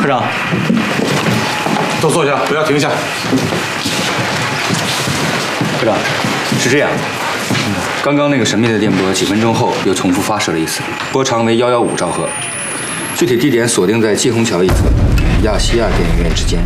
科长， 都坐下，不要停下。 科长，是这样，刚刚那个神秘的电波几分钟后又重复发射了一次，波长为115兆赫，具体地点锁定在季虹桥一侧亚细亚电影院之间。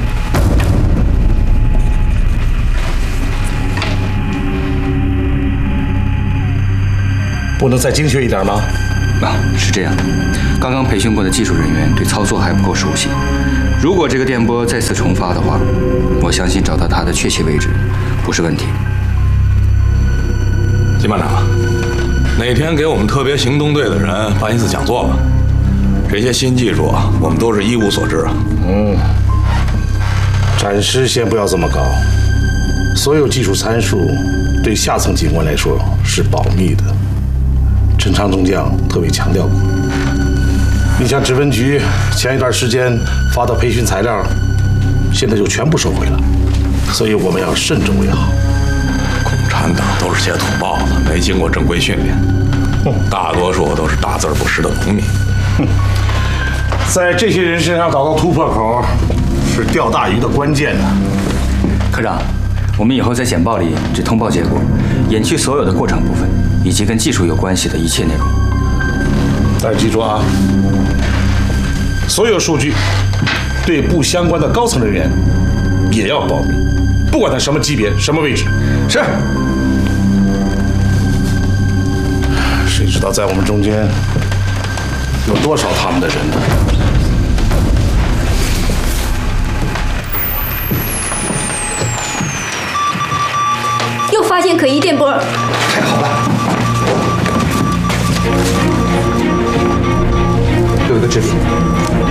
不能再精确一点吗？ 是这样，刚刚培训过的技术人员对操作还不够熟悉。如果这个电波再次重发的话，我相信找到它的确切位置不是问题。 金班长，哪天给我们特别行动队的人办一次讲座吧？这些新技术啊，我们都是一无所知啊。 暂时先不要这么搞，所有技术参数对下层警官来说是保密的。 陈昌中将特别强调过，你像指纹局前一段时间发的培训材料，现在就全部收回了，所以我们要慎重为好。 共产党都是些土包子，没经过正规训练，大多数都是大字不识的农民。 在这些人身上找到突破口，是钓大鱼的关键呢。 科长，我们以后在简报里只通报结果，掩去所有的过程部分。 以及跟技术有关系的一切内容。 但是记住啊，所有数据对不相关的高层人员也要保密，不管他什么级别、什么位置。是。谁知道在我们中间有多少他们的人呢？ 又发现可疑电波。 太好了。 有一个制品。